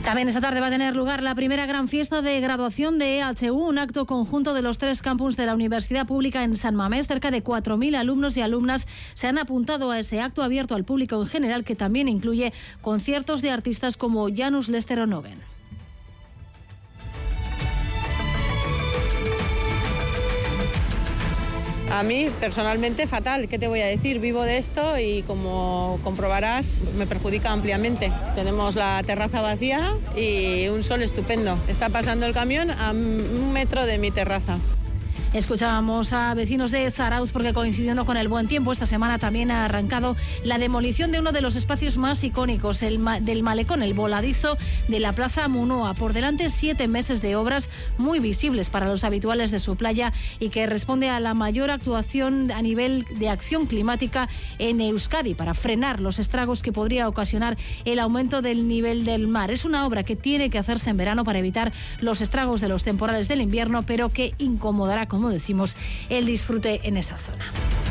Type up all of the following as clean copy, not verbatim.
También esta tarde va a tener lugar la primera gran fiesta de graduación de EHU, un acto conjunto de los 3 campus de la Universidad Pública en San Mamés. Cerca de 4.000 alumnos y alumnas se han apuntado a ese acto abierto al público en general, que también incluye conciertos de artistas como Janus Lester o Noven. A mí, personalmente, fatal. ¿Qué te voy a decir? Vivo de esto y, como comprobarás, me perjudica ampliamente. Tenemos la terraza vacía y un sol estupendo. Está pasando el camión a 1 metro de mi terraza. Escuchábamos a vecinos de Zarauz porque, coincidiendo con el buen tiempo, esta semana también ha arrancado la demolición de uno de los espacios más icónicos del malecón, el voladizo de la Plaza Munoa. Por delante, 7 meses de obras muy visibles para los habituales de su playa y que responde a la mayor actuación a nivel de acción climática en Euskadi para frenar los estragos que podría ocasionar el aumento del nivel del mar. Es una obra que tiene que hacerse en verano para evitar los estragos de los temporales del invierno, pero que incomodará, como decimos, el disfrute en esa zona.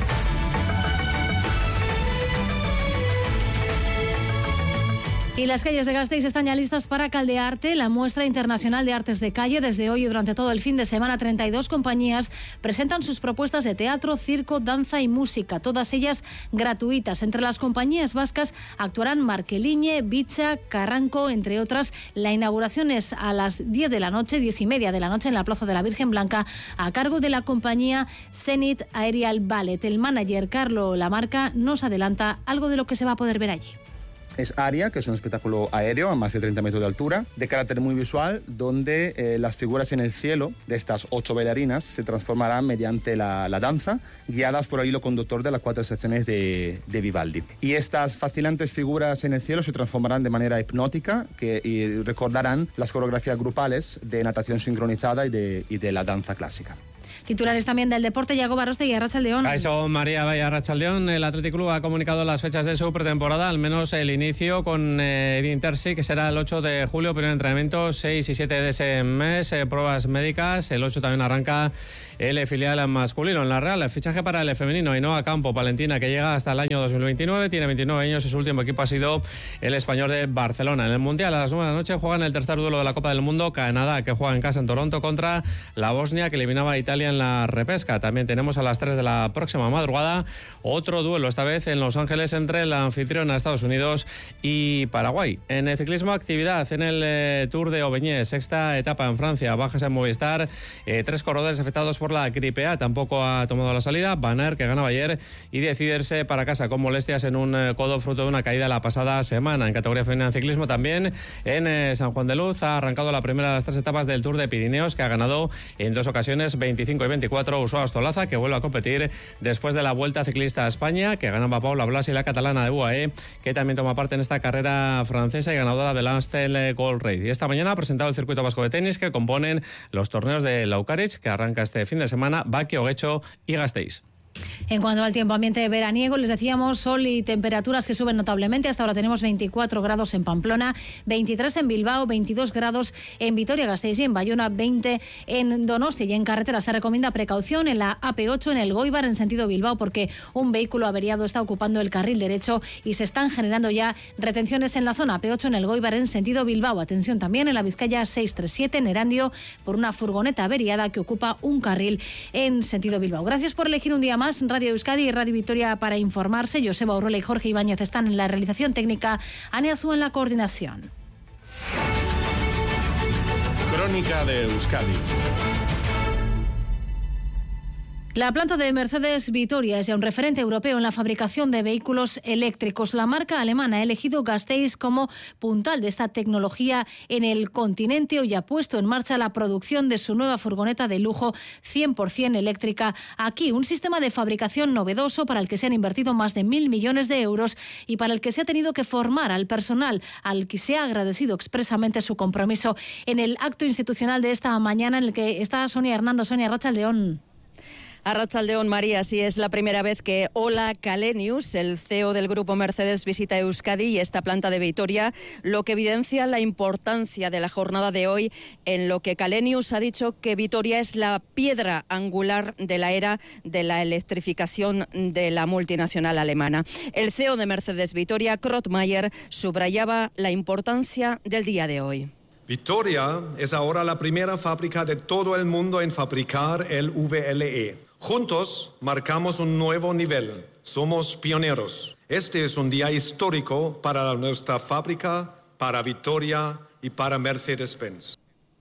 Y las calles de Gasteiz están ya listas para Caldearte, la muestra internacional de artes de calle. Desde hoy y durante todo el fin de semana, 32 compañías presentan sus propuestas de teatro, circo, danza y música, todas ellas gratuitas. Entre las compañías vascas actuarán Marqueliñe, Bicha, Carranco, entre otras. La inauguración es a las 10 de la noche, 10:30 de la noche, en la Plaza de la Virgen Blanca, a cargo de la compañía Zenit Aerial Ballet. El manager Carlo Lamarca nos adelanta algo de lo que se va a poder ver allí. Es Aria, que es un espectáculo aéreo a más de 30 metros de altura, de carácter muy visual, donde las figuras en el cielo de estas 8 bailarinas se transformarán mediante la danza, guiadas por el hilo conductor de las 4 secciones de Vivaldi. Y estas fascinantes figuras en el cielo se transformarán de manera hipnótica y recordarán las coreografías grupales de natación sincronizada y de la danza clásica. Titulares también del deporte, Yago Barostegui, Arratsaldeón. Eso, María Vaya, Arratsaldeón. El Athletic Club ha comunicado las fechas de su pretemporada, al menos el inicio con el Intersi, que será el 8 de julio, primer entrenamiento, 6 y 7 de ese mes, pruebas médicas. El 8 también arranca el filial masculino en la Real. El fichaje para el femenino, Ainhoa Campo, Valentina, que llega hasta el año 2029, tiene 29 años y su último equipo ha sido el Español de Barcelona. En el Mundial, a las 9 de la noche, juegan el tercer duelo de la Copa del Mundo, Canadá, que juega en casa en Toronto contra la Bosnia, que eliminaba a Italia en la repesca. También tenemos a las 3 de la próxima madrugada otro duelo, esta vez en Los Ángeles, entre la anfitriona Estados Unidos y Paraguay. En el ciclismo, actividad en el Tour de Aubigné, sexta etapa en Francia, bajas en Movistar, 3 corredores afectados por la gripe A, tampoco ha tomado la salida. Van Aert, que ganaba ayer, y decidirse para casa con molestias en un codo fruto de una caída la pasada semana. En categoría femenina en ciclismo también, en San Juan de Luz ha arrancado la primera de las 3 etapas del Tour de Pirineos, que ha ganado en 2 ocasiones, 25 y 24, Usoa Ostolaza, que vuelve a competir después de la Vuelta Ciclista a España, que ganaba Paula Blasi, y la catalana de UAE, que también toma parte en esta carrera francesa y ganadora del Amstel Gold Race. Y esta mañana ha presentado el circuito vasco de tenis, que componen los torneos de Laukaritz, que arranca este fin de semana, Baquio, Guecho y Gasteiz. En cuanto al tiempo, ambiente veraniego, les decíamos sol y temperaturas que suben notablemente. Hasta ahora tenemos 24 grados en Pamplona, 23 en Bilbao, 22 grados en Vitoria-Gasteiz y en Bayona, 20 en Donostia. Y en carretera se recomienda precaución en la AP8 en el Goibar en sentido Bilbao, porque un vehículo averiado está ocupando el carril derecho y se están generando ya retenciones en la zona. AP8 en el Goibar en sentido Bilbao. Atención también en la Vizcaya 637 en Erandio por una furgoneta averiada que ocupa un carril en sentido Bilbao. Gracias por elegir un día más Radio Euskadi y Radio Vitoria para informarse. Joseba Urola y Jorge Ibáñez están en la realización técnica, Ane Azú en la coordinación. Crónica de Euskadi. La planta de Mercedes Vitoria es ya un referente europeo en la fabricación de vehículos eléctricos. La marca alemana ha elegido Gasteiz como puntal de esta tecnología en el continente. Hoy ha puesto en marcha la producción de su nueva furgoneta de lujo 100% eléctrica aquí. Un sistema de fabricación novedoso para el que se han invertido más de 1.000 millones de euros y para el que se ha tenido que formar al personal, al que se ha agradecido expresamente su compromiso en el acto institucional de esta mañana, en el que está Sonia Hernando. Sonia, Arratsaldeón. Arratsaldeon, María, sí, es la primera vez que Ola Källenius, el CEO del grupo Mercedes, visita Euskadi y esta planta de Vitoria, lo que evidencia la importancia de la jornada de hoy, en lo que Källenius ha dicho que Vitoria es la piedra angular de la era de la electrificación de la multinacional alemana. El CEO de Mercedes Vitoria, Krottmayer, subrayaba la importancia del día de hoy. Vitoria es ahora la primera fábrica de todo el mundo en fabricar el VLE. Juntos marcamos un nuevo nivel. Somos pioneros. Este es un día histórico para nuestra fábrica, para Vitoria y para Mercedes-Benz.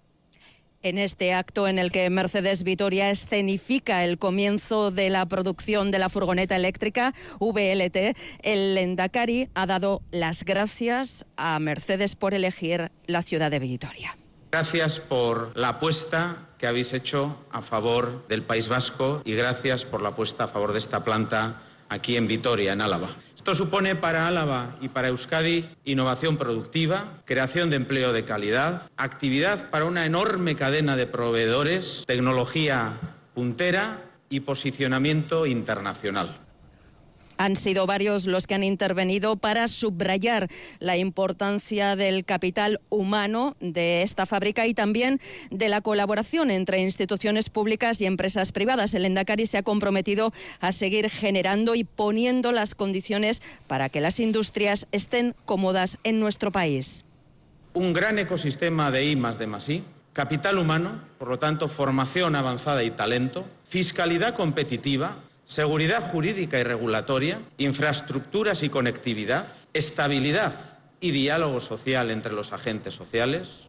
En este acto en el que Mercedes Vitoria escenifica el comienzo de la producción de la furgoneta eléctrica VLT, el Lehendakari ha dado las gracias a Mercedes por elegir la ciudad de Vitoria. Gracias por la apuesta que habéis hecho a favor del País Vasco y gracias por la apuesta a favor de esta planta aquí en Vitoria, en Álava. Esto supone para Álava y para Euskadi innovación productiva, creación de empleo de calidad, actividad para una enorme cadena de proveedores, tecnología puntera y posicionamiento internacional. Han sido varios los que han intervenido para subrayar la importancia del capital humano de esta fábrica y también de la colaboración entre instituciones públicas y empresas privadas. El Lehendakari se ha comprometido a seguir generando y poniendo las condiciones para que las industrias estén cómodas en nuestro país. Un gran ecosistema de I+D+I, capital humano, por lo tanto formación avanzada y talento, fiscalidad competitiva, seguridad jurídica y regulatoria, infraestructuras y conectividad, estabilidad y diálogo social entre los agentes sociales.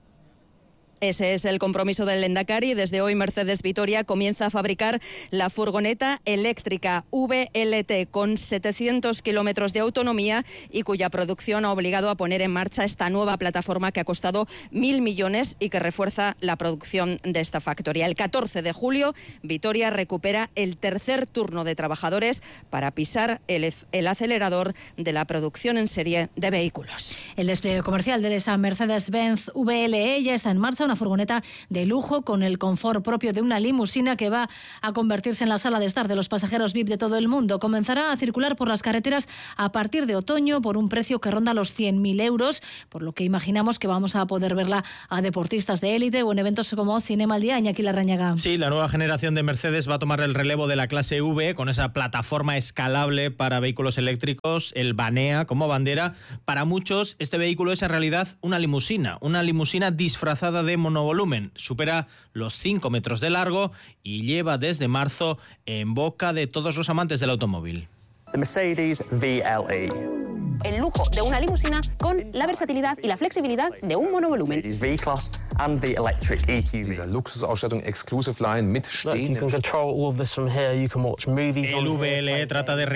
Ese es el compromiso del Lehendakari. Desde hoy Mercedes Vitoria comienza a fabricar la furgoneta eléctrica VLT con 700 kilómetros de autonomía y cuya producción ha obligado a poner en marcha esta nueva plataforma que ha costado 1.000 millones y que refuerza la producción de esta factoría. El 14 de julio, Vitoria recupera el tercer turno de trabajadores para pisar el acelerador de la producción en serie de vehículos. El despliegue comercial de esa Mercedes-Benz VLE ya está en marcha, una furgoneta de lujo con el confort propio de una limusina que va a convertirse en la sala de estar de los pasajeros VIP de todo el mundo. Comenzará a circular por las carreteras a partir de otoño por un precio que ronda los 100.000 euros, por lo que imaginamos que vamos a poder verla a deportistas de élite o en eventos como Cinema al Día. Iñaki Larrañaga. Sí, la nueva generación de Mercedes va a tomar el relevo de la clase V con esa plataforma escalable para vehículos eléctricos, el Vanea como bandera. Para muchos este vehículo es en realidad una limusina disfrazada de monovolumen. Supera los 5 metros de largo y lleva desde marzo en boca de todos los amantes del automóvil. The Mercedes VLE. El lujo de una limusina con la versatilidad y la flexibilidad de un monovolumen. V-Class and the electric EQV. Diese Luxusausstattung Exclusive Line mit stehenden. You can control all of this from here. You can watch movies. El VLE trata de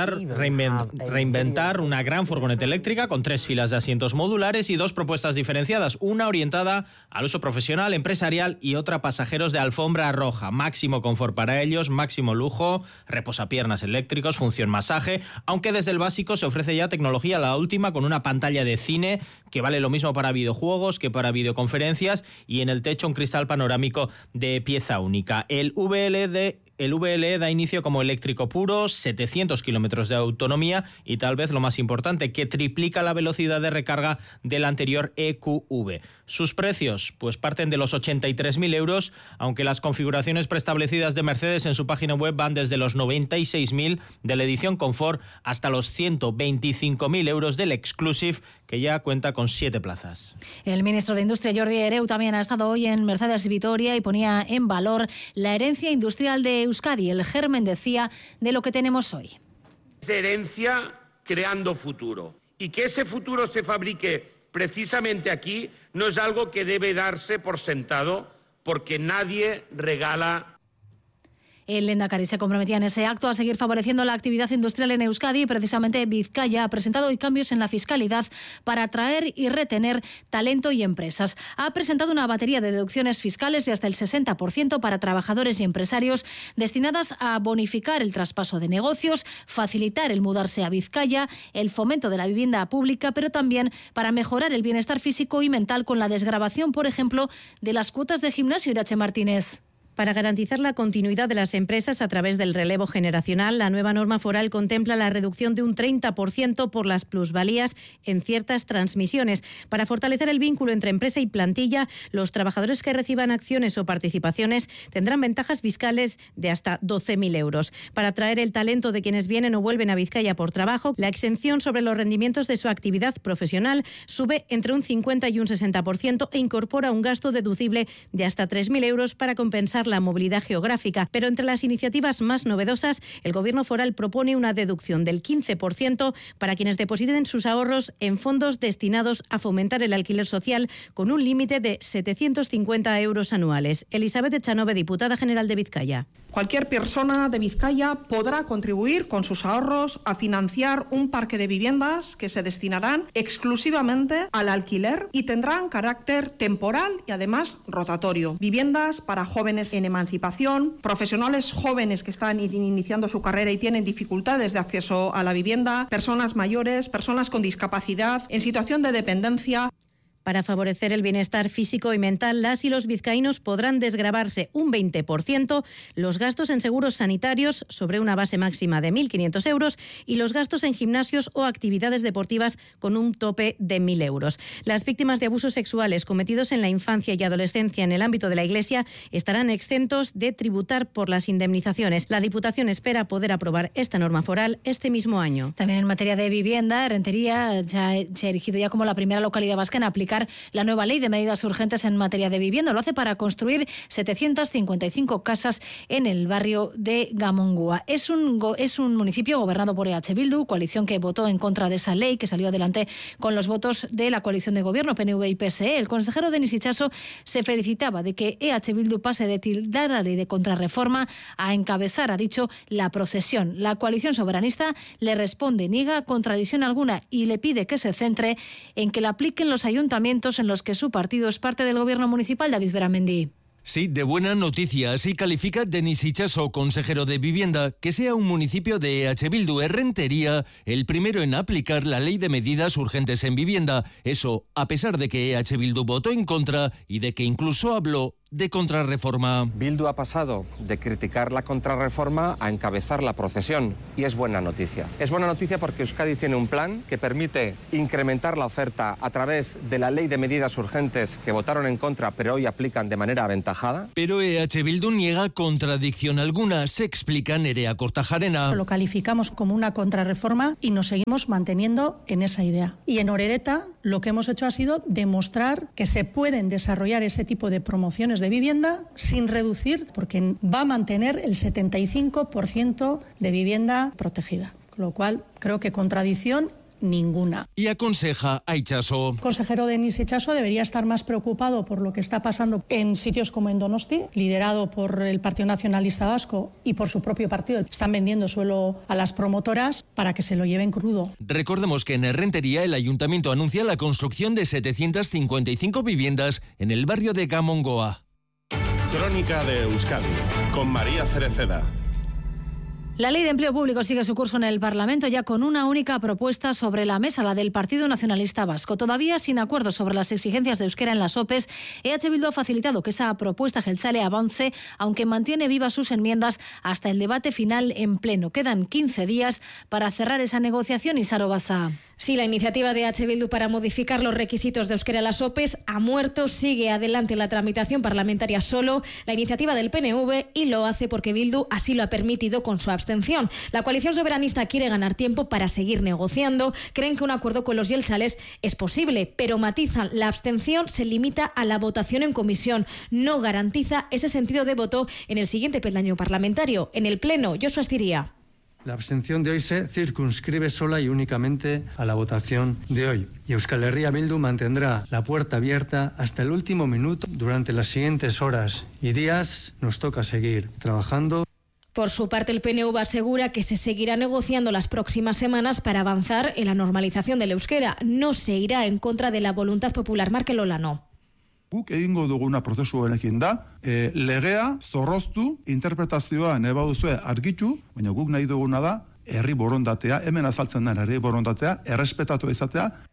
reinventar una gran furgoneta eléctrica con 3 filas de asientos modulares y 2 propuestas diferenciadas, una orientada al uso profesional, empresarial y otra pasajeros de alfombra roja. Máximo confort para ellos, máximo lujo, reposapiernas eléctricos, función masaje, aunque desde el básico se ofrece ya tecnología la última con una pantalla de cine que vale lo mismo para videojuegos que para videoconferencias y en el techo un cristal panorámico de pieza única. El VLE da inicio como eléctrico puro, 700 kilómetros de autonomía y tal vez lo más importante, que triplica la velocidad de recarga del anterior EQV. Sus precios pues parten de los 83.000 euros, aunque las configuraciones preestablecidas de Mercedes en su página web van desde los 96.000 de la edición Confort hasta los 125.000 euros del Exclusive, que ya cuenta con 7 plazas. El ministro de Industria, Jordi Hereu, también ha estado hoy en Mercedes Vitoria y ponía en valor la herencia industrial de Euskadi, el germen, decía, de lo que tenemos hoy. Es herencia creando futuro. Y que ese futuro se fabrique precisamente aquí no es algo que debe darse por sentado, porque nadie regala. El Lehendakari se comprometía en ese acto a seguir favoreciendo la actividad industrial en Euskadi y precisamente Vizcaya ha presentado hoy cambios en la fiscalidad para atraer y retener talento y empresas. Ha presentado una batería de deducciones fiscales de hasta el 60% para trabajadores y empresarios destinadas a bonificar el traspaso de negocios, facilitar el mudarse a Vizcaya, el fomento de la vivienda pública, pero también para mejorar el bienestar físico y mental con la desgravación, por ejemplo, de las cuotas de gimnasio. Irache Martínez. Para garantizar la continuidad de las empresas a través del relevo generacional, la nueva norma foral contempla la reducción de un 30% por las plusvalías en ciertas transmisiones. Para fortalecer el vínculo entre empresa y plantilla, los trabajadores que reciban acciones o participaciones tendrán ventajas fiscales de hasta 12.000 euros. Para atraer el talento de quienes vienen o vuelven a Vizcaya por trabajo, la exención sobre los rendimientos de su actividad profesional sube entre un 50 y un 60% e incorpora un gasto deducible de hasta 3.000 euros para compensar la movilidad geográfica. Pero entre las iniciativas más novedosas, el Gobierno foral propone una deducción del 15% para quienes depositen sus ahorros en fondos destinados a fomentar el alquiler social con un límite de 750 euros anuales. Elizabeth Echanove, diputada general de Vizcaya. Cualquier persona de Vizcaya podrá contribuir con sus ahorros a financiar un parque de viviendas que se destinarán exclusivamente al alquiler y tendrán carácter temporal y además rotatorio. Viviendas para jóvenes en emancipación, profesionales jóvenes que están iniciando su carrera y tienen dificultades de acceso a la vivienda, personas mayores, personas con discapacidad, en situación de dependencia. Para favorecer el bienestar físico y mental, las y los vizcaínos podrán desgravarse un 20% los gastos en seguros sanitarios sobre una base máxima de 1.500 euros y los gastos en gimnasios o actividades deportivas con un tope de 1.000 euros. Las víctimas de abusos sexuales cometidos en la infancia y adolescencia en el ámbito de la Iglesia estarán exentos de tributar por las indemnizaciones. La Diputación espera poder aprobar esta norma foral este mismo año. También en materia de vivienda, Rentería se ha erigido ya como la primera localidad vasca en aplicar la nueva ley de medidas urgentes en materia de vivienda. Lo hace para construir 755 casas en el barrio de Gamongúa. Es un municipio gobernado por EH Bildu, coalición que votó en contra de esa ley, que salió adelante con los votos de la coalición de gobierno PNV y PSE. El consejero Denis Itxaso se felicitaba de que EH Bildu pase de tildar la ley de contrarreforma a encabezar, ha dicho, la procesión. La coalición soberanista le responde, niega contradicción alguna y le pide que se centre en que la apliquen los ayuntamientos en los que su partido es parte del gobierno municipal. David Beramendi. Sí, de buena noticia. Así califica Denis Itxaso, consejero de Vivienda, que sea un municipio de EH Bildu, Rentería, el primero en aplicar la ley de medidas urgentes en vivienda. Eso, a pesar de que EH Bildu votó en contra y de que incluso habló de contrarreforma. Bildu ha pasado de criticar la contrarreforma a encabezar la procesión y es buena noticia. Es buena noticia porque Euskadi tiene un plan que permite incrementar la oferta a través de la ley de medidas urgentes que votaron en contra pero hoy aplican de manera aventajada. Pero EH Bildu niega contradicción alguna, se explica Nerea Kortajarena. Lo calificamos como una contrarreforma y nos seguimos manteniendo en esa idea. Y en Orereta lo que hemos hecho ha sido demostrar que se pueden desarrollar ese tipo de promociones de vivienda sin reducir, porque va a mantener el 75% de vivienda protegida. Con lo cual, creo que contradicción ninguna. Y aconseja a Itxaso. El consejero Denis Itxaso debería estar más preocupado por lo que está pasando en sitios como en Donosti, liderado por el Partido Nacionalista Vasco y por su propio partido. Están vendiendo suelo a las promotoras para que se lo lleven crudo. Recordemos que en Rentería el ayuntamiento anuncia la construcción de 755 viviendas en el barrio de Gamongúa. Crónica de Euskadi, con María Cereceda. La ley de empleo público sigue su curso en el Parlamento ya con una única propuesta sobre la mesa, la del Partido Nacionalista Vasco. Todavía sin acuerdo sobre las exigencias de euskera en las OPEs, EH Bildu ha facilitado que esa propuesta jeltzale avance, aunque mantiene vivas sus enmiendas hasta el debate final en pleno. Quedan 15 días para cerrar esa negociación. Isaro Baza. Sí, la iniciativa de EH Bildu para modificar los requisitos de euskera en las OPEs ha muerto. Sigue adelante la tramitación parlamentaria solo la iniciativa del PNV y lo hace porque Bildu así lo ha permitido con su abstención. La coalición soberanista quiere ganar tiempo para seguir negociando. Creen que un acuerdo con los jeltzales es posible, pero matizan, la abstención se limita a la votación en comisión. No garantiza ese sentido de voto en el siguiente peldaño parlamentario. En el Pleno, Josu Astiria. La abstención de hoy se circunscribe sola y únicamente a la votación de hoy. Y Euskal Herria Bildu mantendrá la puerta abierta hasta el último minuto. Durante las siguientes horas y días nos toca seguir trabajando. Por su parte, el PNV asegura que se seguirá negociando las próximas semanas para avanzar en la normalización del euskera. No se irá en contra de la voluntad popular. Markel Olano. Guk egingo duguna prozesu honekin da, legea zorroztu, interpretazioa nahi baduzue argitu, baina guk nahi duguna da herri borondatea, hemen azaltzen da herri borondatea, errespetatu izatea.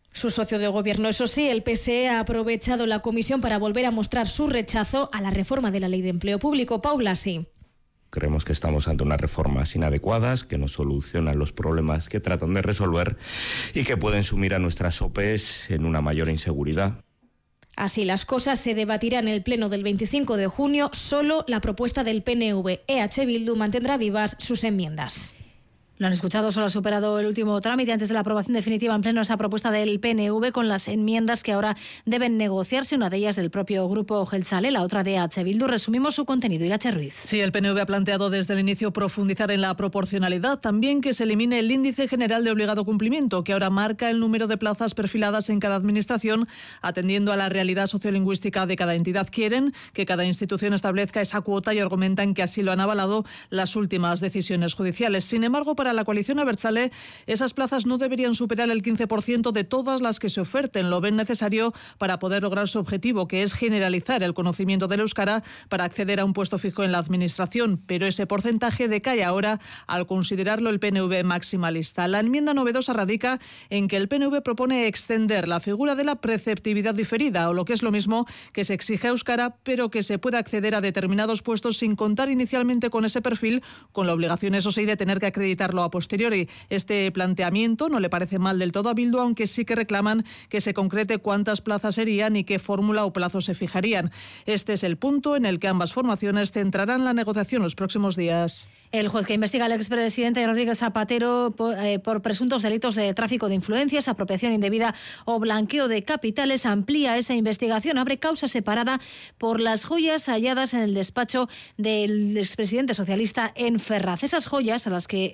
Su socio de gobierno. Eso sí, el PSE ha aprovechado la comisión para volver a mostrar su rechazo a la reforma de la Ley de Empleo Público. Paula, sí. Creemos que estamos ante unas reformas inadecuadas, que no solucionan los problemas que tratan de resolver y que pueden sumir a nuestras OPEs en una mayor inseguridad. Así las cosas, se debatirá en el pleno del 25 de junio. Solo la propuesta del PNV. EH Bildu mantendrá vivas sus enmiendas. Lo han escuchado, solo ha superado el último trámite antes de la aprobación definitiva en pleno esa propuesta del PNV con las enmiendas que ahora deben negociarse, una de ellas del propio grupo Jeltzale, la otra de EH Bildu. Resumimos su contenido, Irache Ruiz. Sí, el PNV ha planteado desde el inicio profundizar en la proporcionalidad, también que se elimine el índice general de obligado cumplimiento, que ahora marca el número de plazas perfiladas en cada administración, atendiendo a la realidad sociolingüística de cada entidad. Quieren que cada institución establezca esa cuota y argumentan que así lo han avalado las últimas decisiones judiciales. Sin embargo, para la coalición Abertzale, esas plazas no deberían superar el 15% de todas las que se oferten. Lo ven necesario para poder lograr su objetivo, que es generalizar el conocimiento del euskara para acceder a un puesto fijo en la administración. Pero ese porcentaje decae ahora al considerarlo el PNV maximalista. La enmienda novedosa radica en que el PNV propone extender la figura de la preceptividad diferida, o lo que es lo mismo, que se exige euskara, pero que se pueda acceder a determinados puestos sin contar inicialmente con ese perfil, con la obligación, eso sí, de tener que acreditarlo a posteriori. Este planteamiento no le parece mal del todo a Bildu, aunque sí que reclaman que se concrete cuántas plazas serían y qué fórmula o plazo se fijarían. Este es el punto en el que ambas formaciones centrarán la negociación los próximos días. El juez que investiga al expresidente Rodríguez Zapatero por presuntos delitos de tráfico de influencias, apropiación indebida o blanqueo de capitales amplía esa investigación. Abre causa separada por las joyas halladas en el despacho del expresidente socialista en Ferraz. Esas joyas, a las que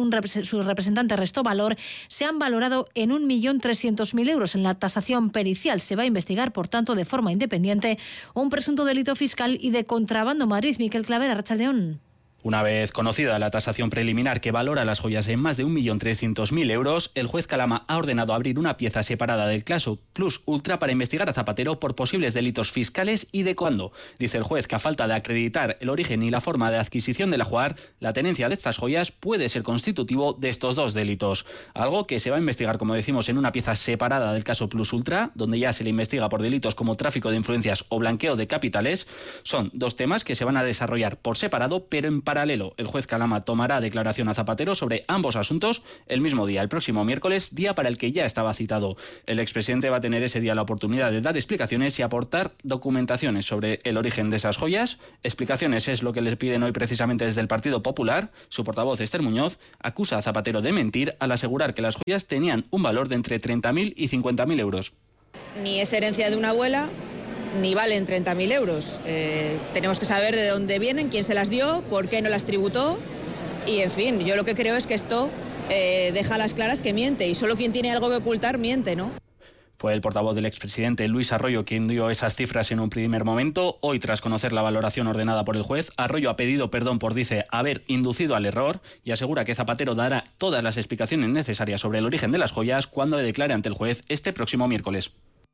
su representante restó valor, se han valorado en 1.300.000 euros. En la tasación pericial se va a investigar, por tanto, de forma independiente, un presunto delito fiscal y de contrabando. Madrid, Miquel Clavera, Arratsaldeón. Una vez conocida la tasación preliminar que valora las joyas en más de 1.300.000 euros, el juez Calama ha ordenado abrir una pieza separada del caso Plus Ultra para investigar a Zapatero por posibles delitos fiscales y de cuándo. Dice el juez que a falta de acreditar el origen y la forma de adquisición del ajuar, la tenencia de estas joyas puede ser constitutivo de estos dos delitos. Algo que se va a investigar, como decimos, en una pieza separada del caso Plus Ultra, donde ya se le investiga por delitos como tráfico de influencias o blanqueo de capitales. Son dos temas que se van a desarrollar por separado, pero en paralelo. El juez Calama tomará declaración a Zapatero sobre ambos asuntos el mismo día, el próximo miércoles, día para el que ya estaba citado. El expresidente va a tener ese día la oportunidad de dar explicaciones y aportar documentaciones sobre el origen de esas joyas. Explicaciones es lo que les piden hoy precisamente desde el Partido Popular. Su portavoz, Esther Muñoz, acusa a Zapatero de mentir al asegurar que las joyas tenían un valor de entre 30.000 y 50.000 euros. Ni es herencia de una abuela, ni valen 30.000 euros. Tenemos que saber de dónde vienen, quién se las dio, por qué no las tributó y, en fin, yo lo que creo es que esto deja a las claras que miente y solo quien tiene algo que ocultar miente, ¿no? Fue el portavoz del expresidente Luis Arroyo quien dio esas cifras en un primer momento. Hoy, tras conocer la valoración ordenada por el juez, Arroyo ha pedido perdón por, dice, haber inducido al error y asegura que Zapatero dará todas las explicaciones necesarias sobre el origen de las joyas cuando le declare ante el juez este próximo miércoles.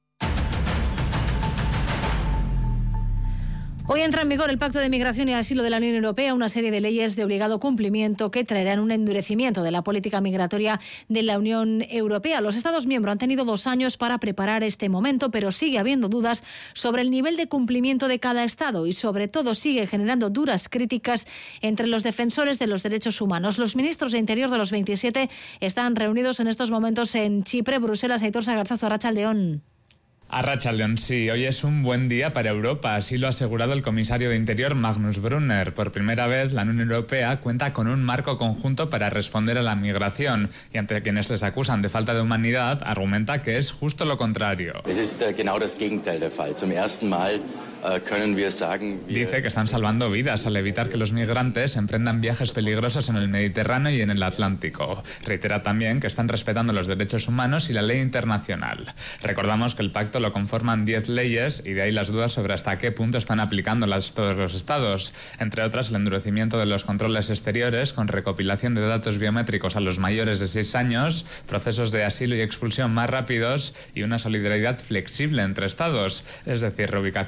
Hoy entra en vigor el Pacto de Migración y Asilo de la Unión Europea, una serie de leyes de obligado cumplimiento que traerán un endurecimiento de la política migratoria de la Unión Europea. Los Estados miembros han tenido 2 años para preparar este momento, pero sigue habiendo dudas sobre el nivel de cumplimiento de cada Estado y, sobre todo, sigue generando duras críticas entre los defensores de los derechos humanos. Los ministros de Interior de los 27 están reunidos en estos momentos en Chipre, Bruselas. Aitor Sagarzazo, Arratsaldeón. Arratsaldeón, sí, hoy es un buen día para Europa, así lo ha asegurado el comisario de Interior Magnus Brunner. Por primera vez, la Unión Europea cuenta con un marco conjunto para responder a la migración y ante quienes les acusan de falta de humanidad, argumenta que es justo lo contrario. Dice que están salvando vidas al evitar que los migrantes emprendan viajes peligrosos en el Mediterráneo y en el Atlántico. Reitera también que están respetando los derechos humanos y la ley internacional. Recordamos que el pacto lo conforman 10 leyes y de ahí las dudas sobre hasta qué punto están aplicándolas todos los estados. Entre otras, el endurecimiento de los controles exteriores con recopilación de datos biométricos a los mayores de 6 años, procesos de asilo y expulsión más rápidos y una solidaridad flexible entre estados, es decir, reubicación de migrantes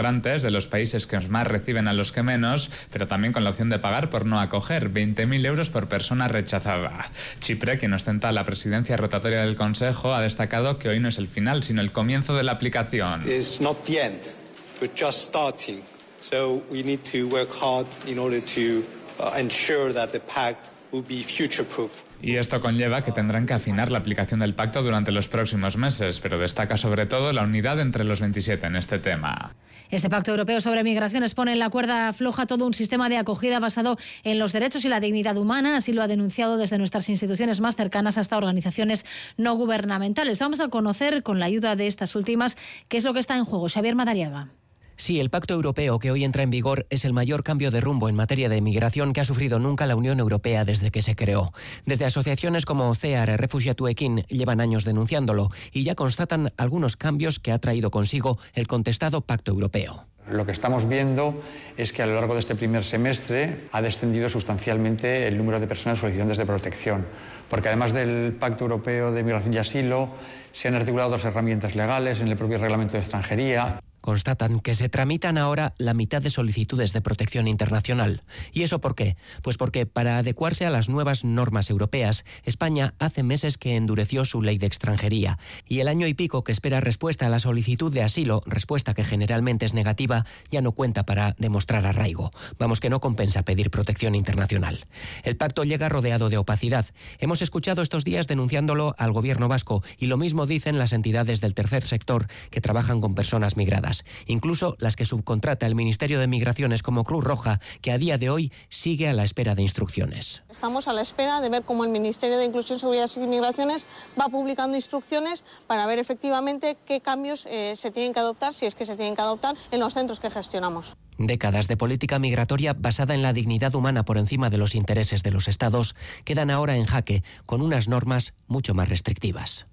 migrantes de los países que más reciben a los que menos, pero también con la opción de pagar por no acoger, 20.000 euros por persona rechazada. Chipre, quien ostenta la presidencia rotatoria del Consejo, ha destacado que hoy no es el final, sino el comienzo de la aplicación. It's not the end, we're just starting. So we need to work hard in order to ensure that the pact will be future-proof. Y esto conlleva que tendrán que afinar la aplicación del pacto durante los próximos meses, pero destaca sobre todo la unidad entre los 27 en este tema. Este pacto europeo sobre migraciones pone en la cuerda floja todo un sistema de acogida basado en los derechos y la dignidad humana. Así lo ha denunciado desde nuestras instituciones más cercanas hasta organizaciones no gubernamentales. Vamos a conocer, con la ayuda de estas últimas, qué es lo que está en juego. Xavier Madariaga. Sí, el pacto europeo que hoy entra en vigor es el mayor cambio de rumbo en materia de migración que ha sufrido nunca la Unión Europea desde que se creó. Desde asociaciones como CEAR Refugiatuekin llevan años denunciándolo y ya constatan algunos cambios que ha traído consigo el contestado pacto europeo. Lo que estamos viendo es que a lo largo de este primer semestre ha descendido sustancialmente el número de personas solicitantes de protección, porque además del Pacto Europeo de Migración y Asilo se han articulado otras herramientas legales en el propio Reglamento de Extranjería. Constatan que se tramitan ahora la mitad de solicitudes de protección internacional. ¿Y eso por qué? Pues porque para adecuarse a las nuevas normas europeas, España hace meses que endureció su ley de extranjería. Y el año y pico que espera respuesta a la solicitud de asilo, respuesta que generalmente es negativa, ya no cuenta para demostrar arraigo. Vamos, que no compensa pedir protección internacional. El pacto llega rodeado de opacidad. Hemos escuchado estos días denunciándolo al gobierno vasco y lo mismo dicen las entidades del tercer sector que trabajan con personas migradas. Incluso las que subcontrata el Ministerio de Migraciones como Cruz Roja, que a día de hoy sigue a la espera de instrucciones. Estamos a la espera de ver cómo el Ministerio de Inclusión, Seguridad y Migraciones va publicando instrucciones para ver efectivamente qué cambios se tienen que adoptar, si es que se tienen que adoptar, en los centros que gestionamos. Décadas de política migratoria basada en la dignidad humana por encima de los intereses de los Estados quedan ahora en jaque con unas normas mucho más restrictivas.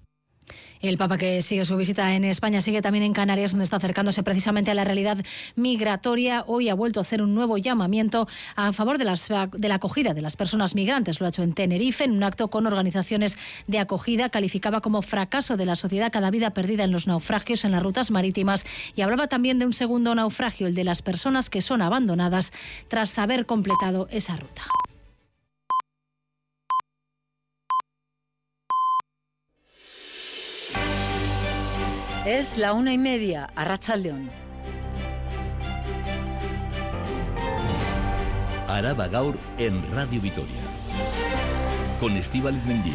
El Papa, que sigue su visita en España, sigue también en Canarias, donde está acercándose precisamente a la realidad migratoria. Hoy ha vuelto a hacer un nuevo llamamiento a favor de la acogida de las personas migrantes. Lo ha hecho en Tenerife, en un acto con organizaciones de acogida. Calificaba como fracaso de la sociedad cada vida perdida en los naufragios en las rutas marítimas y hablaba también de un segundo naufragio, el de las personas que son abandonadas tras haber completado esa ruta. Es la 1:30, Arratsaldeon. Araba Gaur en Radio Vitoria. Con Estíbaliz Mendía.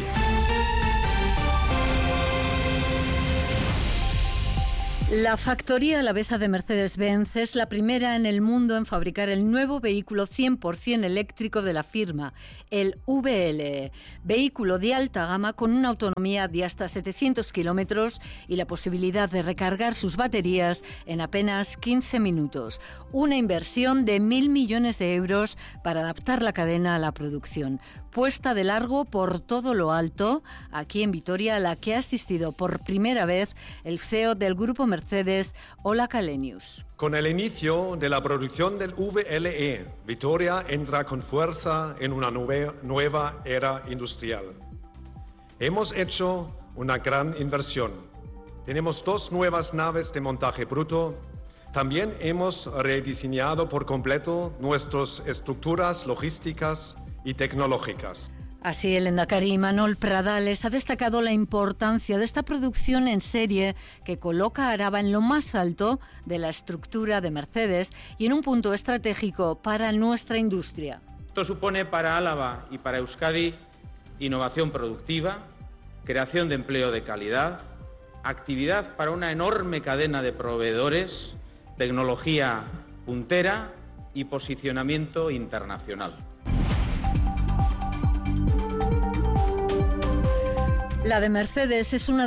La factoría alavesa de Mercedes-Benz es la primera en el mundo en fabricar el nuevo vehículo 100% eléctrico de la firma, el VLE, vehículo de alta gama con una autonomía de hasta 700 kilómetros y la posibilidad de recargar sus baterías en apenas 15 minutos. Una inversión de 1.000 millones de euros para adaptar la cadena a la producción. Puesta de largo por todo lo alto, aquí en Vitoria, a la que ha asistido por primera vez el CEO del Grupo Mercedes, Ola Källenius. Con el inicio de la producción del VLE, Vitoria entra con fuerza en una nueva era industrial. Hemos hecho una gran inversión. Tenemos 2 nuevas naves de montaje bruto. También hemos rediseñado por completo nuestras estructuras logísticas y tecnológicas. Así, el lehendakari Imanol Pradales ha destacado la importancia de esta producción en serie que coloca a Araba en lo más alto de la estructura de Mercedes y en un punto estratégico para nuestra industria. Esto supone para Álava y para Euskadi innovación productiva, creación de empleo de calidad, actividad para una enorme cadena de proveedores, tecnología puntera y posicionamiento internacional. La de Mercedes es una